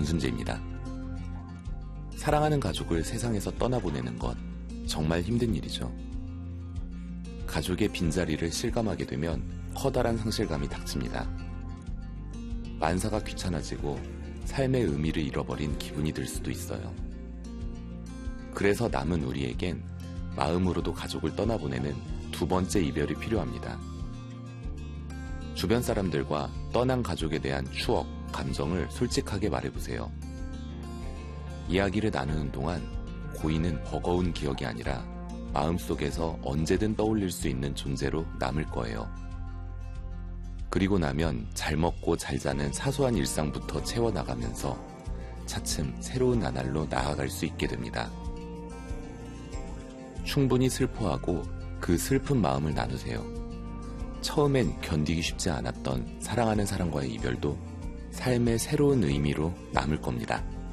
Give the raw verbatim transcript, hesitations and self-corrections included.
전순재입니다. 사랑하는 가족을 세상에서 떠나보내는 것 정말 힘든 일이죠. 가족의 빈자리를 실감하게 되면 커다란 상실감이 닥칩니다. 만사가 귀찮아지고 삶의 의미를 잃어버린 기분이 들 수도 있어요. 그래서 남은 우리에겐 마음으로도 가족을 떠나보내는 두 번째 이별이 필요합니다. 주변 사람들과 떠난 가족에 대한 추억, 감정을 솔직하게 말해보세요. 이야기를 나누는 동안 고인은 버거운 기억이 아니라 마음속에서 언제든 떠올릴 수 있는 존재로 남을 거예요. 그리고 나면 잘 먹고 잘 자는 사소한 일상부터 채워나가면서 차츰 새로운 나날로 나아갈 수 있게 됩니다. 충분히 슬퍼하고 그 슬픈 마음을 나누세요. 처음엔 견디기 쉽지 않았던 사랑하는 사람과의 이별도 삶의 새로운 의미로 남을 겁니다.